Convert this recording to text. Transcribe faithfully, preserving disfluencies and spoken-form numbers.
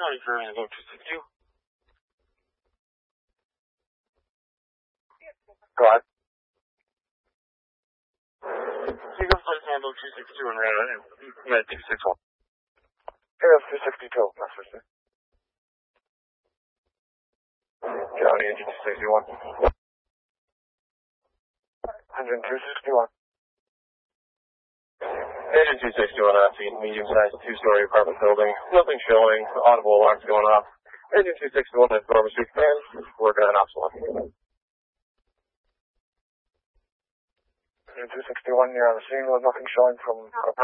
Sorry for Handle two sixty-two. Go ahead. Single flight Handle two sixty-two and radar, Med two sixty-one. Air two sixty-two, message there. County engine two sixty-one. Engine two sixty-one. Engine two sixty-one, uh, feet, medium-sized two-story apartment building. Nothing showing, audible alarms going off. Engine two sixty-one has dormer street command. Working on ops one. Engine two sixty-one, you're on the scene with nothing showing from